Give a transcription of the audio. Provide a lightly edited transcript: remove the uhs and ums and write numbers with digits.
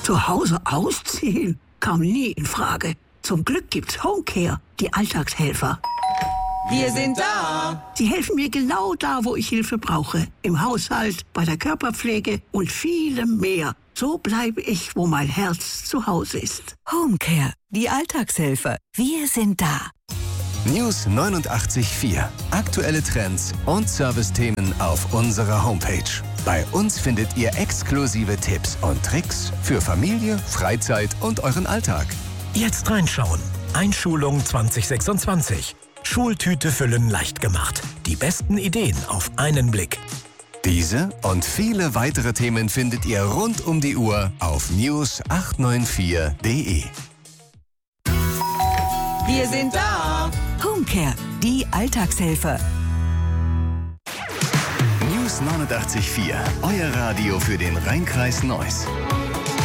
Zu Hause ausziehen? Kam nie in Frage. Zum Glück gibt's Homecare, die Alltagshelfer. Wir sind da. Sie helfen mir genau da, wo ich Hilfe brauche. Im Haushalt, bei der Körperpflege und vielem mehr. So bleibe ich, wo mein Herz zu Hause ist. Homecare, die Alltagshelfer. Wir sind da. News 89.4. Aktuelle Trends und Servicethemen auf unserer Homepage. Bei uns findet ihr exklusive Tipps und Tricks für Familie, Freizeit und euren Alltag. Jetzt reinschauen. Einschulung 2026. Schultüte füllen leicht gemacht. Die besten Ideen auf einen Blick. Diese und viele weitere Themen findet ihr rund um die Uhr auf news894.de. Wir sind da. Homecare, die Alltagshelfer. News 89.4. Euer Radio für den Rhein-Kreis Neuss.